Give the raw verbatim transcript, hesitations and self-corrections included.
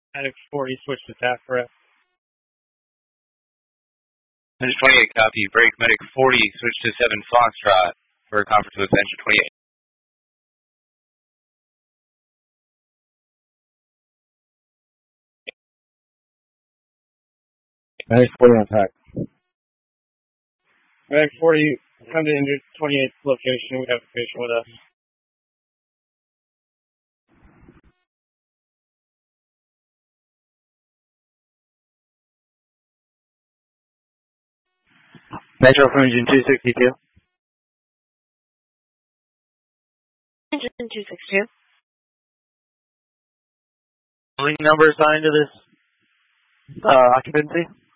Medic forty, switch to T A C for F. Engine twenty-eight, copy. Break Medic forty, switch to seven Foxtrot for a conference with Engine twenty-eight. Medic forty on T A C. Medic forty, come to Engine twenty-eight's location. We have a patient with us. Metro from Engine two sixty-two. Engine two sixty-two. Building number assigned to this uh, occupancy?